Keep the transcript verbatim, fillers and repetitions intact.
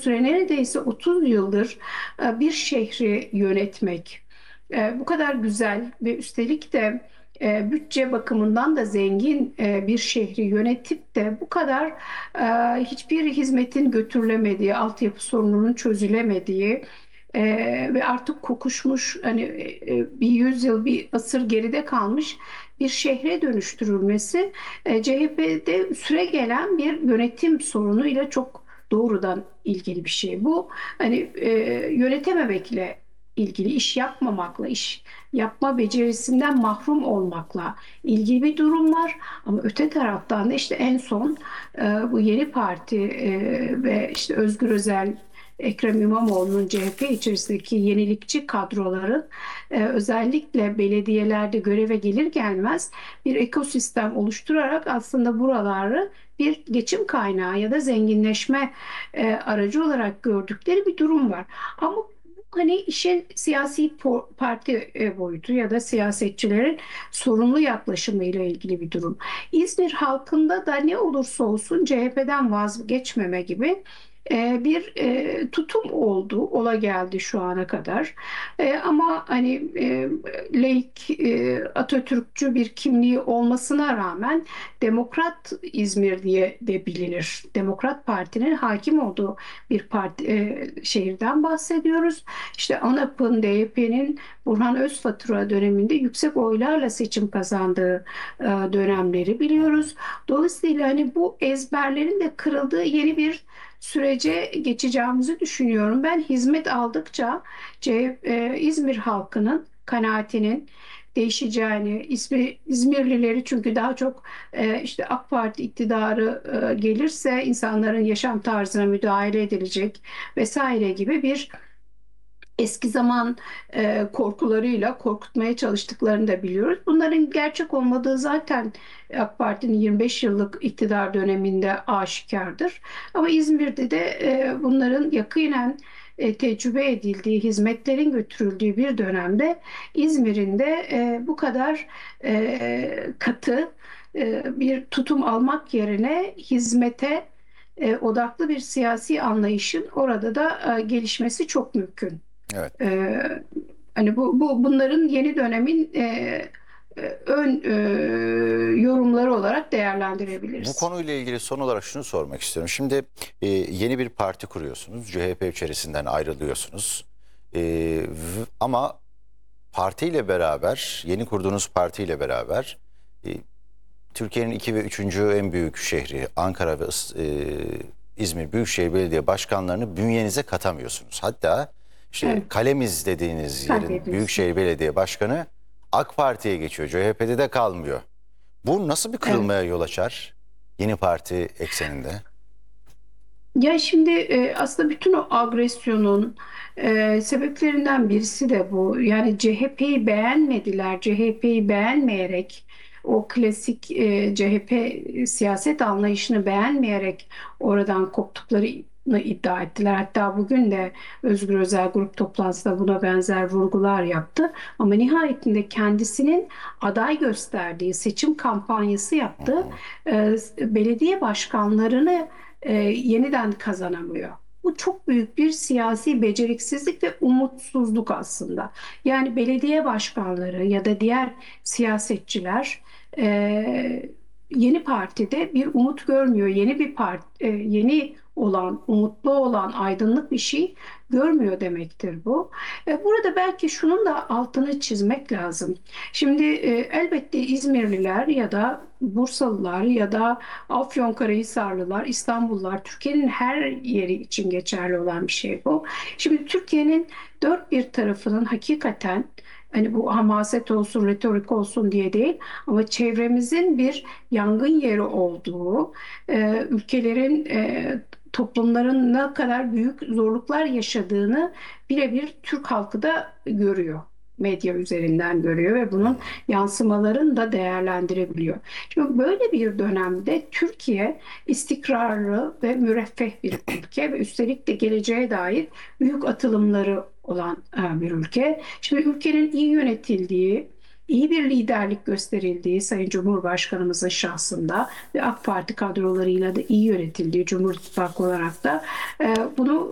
süre neredeyse otuz yıldır e, bir şehri yönetmek. E, bu kadar güzel ve üstelik de e, bütçe bakımından da zengin e, bir şehri yönetip de bu kadar e, hiçbir hizmetin götürülemediği, altyapı sorununun çözülemediği e, ve artık kokuşmuş, hani e, bir yüzyıl, bir asır geride kalmış bir şehre dönüştürülmesi e, C H P'de süre gelen bir yönetim sorunuyla çok doğrudan ilgili bir şey. Bu hani e, yönetememekle ilgili, iş yapmamakla, iş yapma becerisinden mahrum olmakla ilgili bir durum var. Ama öte taraftan da işte en son e, bu yeni parti e, ve işte Özgür Özel, Ekrem İmamoğlu'nun C H P içerisindeki yenilikçi kadroların e, özellikle belediyelerde göreve gelir gelmez bir ekosistem oluşturarak aslında buraları bir geçim kaynağı ya da zenginleşme e, aracı olarak gördükleri bir durum var. Ama hani işin siyasi parti e, boyutu ya da siyasetçilerin sorumlu yaklaşımıyla ilgili bir durum. İzmir halkında da ne olursa olsun C H P'den vazgeçmeme gibi e, bir e, tutum oldu, ola geldi şu ana kadar. E, ama hani e, laik, e, Atatürkçü bir kimliği olmasına rağmen Demokrat İzmir diye de bilinir. Demokrat Parti'nin hakim olduğu bir parti, e, şehirden bahsediyoruz. İşte ANAP'ın, D Y P'nin Burhan Özfatura döneminde yüksek oylarla seçim kazandığı e, dönemleri biliyoruz. Dolayısıyla hani bu ezberlerin de kırıldığı yeni bir sürece geçeceğimizi düşünüyorum. Ben hizmet aldıkça C- e, İzmir halkının kanaatinin değişeceğini, İzmir, İzmirlileri çünkü daha çok e, işte AK Parti iktidarı e, gelirse insanların yaşam tarzına müdahale edilecek vesaire gibi bir eski zaman e, korkularıyla korkutmaya çalıştıklarını da biliyoruz. Bunların gerçek olmadığı zaten AK Parti'nin yirmi beş yıllık iktidar döneminde aşikardır. Ama İzmir'de de e, bunların yakinen e, tecrübe edildiği, hizmetlerin götürüldüğü bir dönemde İzmir'in de e, bu kadar e, katı e, bir tutum almak yerine hizmete e, odaklı bir siyasi anlayışın orada da e, gelişmesi çok mümkün. Evet. Ee, Hani bu, bu bunların yeni dönemin e, e, ön e, yorumları olarak Bu değerlendirebiliriz. konuyla ilgili son olarak şunu sormak istiyorum. Şimdi e, yeni bir parti kuruyorsunuz. C H P içerisinden ayrılıyorsunuz. E, v- ama partiyle beraber, yeni kurduğunuz partiyle beraber e, Türkiye'nin iki ve üçüncü en büyük şehri Ankara ve İs- e, İzmir Büyükşehir Belediye Başkanlarını bünyenize katamıyorsunuz. Hatta işte Evet, Kalemiz dediğiniz yerin kaybediyorsun. Büyükşehir Belediye Başkanı AK Parti'ye geçiyor. C H P'de de kalmıyor. Bu nasıl bir Evet. kırılmaya yol açar yeni parti ekseninde? Ya şimdi e, aslında bütün o agresyonun e, sebeplerinden birisi de bu. Yani C H P'yi beğenmediler. C H P'yi beğenmeyerek o klasik e, C H P siyaset anlayışını beğenmeyerek oradan koptuklarını iddia ettiler. Hatta bugün de Özgür Özel grup toplantısında buna benzer vurgular yaptı. Ama nihayetinde kendisinin aday gösterdiği seçim kampanyası Hı yaptığı hı. e, belediye başkanlarını e, yeniden kazanamıyor. Bu çok büyük bir siyasi beceriksizlik ve umutsuzluk aslında. Yani belediye başkanları ya da diğer siyasetçiler e, yeni partide bir umut görmüyor. Yeni bir part, e, yeni olan, umutlu olan, aydınlık bir şey görmüyor demektir bu. E, burada belki şunun da altını çizmek lazım. Şimdi e, elbette İzmirliler ya da Bursalılar ya da Afyonkarahisarlılar, İstanbullular, Türkiye'nin her yeri için geçerli olan bir şey bu. Şimdi Türkiye'nin dört bir tarafının hakikaten hani bu hamaset olsun, retorik olsun diye değil ama çevremizin bir yangın yeri olduğu, e, ülkelerin, e, toplumların ne kadar büyük zorluklar yaşadığını birebir Türk halkı da görüyor. Medya üzerinden görüyor ve bunun yansımalarını da değerlendirebiliyor. Şimdi böyle bir dönemde Türkiye istikrarlı ve müreffeh bir ülke ve üstelik de geleceğe dair büyük atılımları olan e, bir ülke. Şimdi ülkenin iyi yönetildiği, iyi bir liderlik gösterildiği Sayın Cumhurbaşkanımızın şahsında ve AK Parti kadrolarıyla da iyi yönetildiği Cumhur İttifakı olarak da e, bunu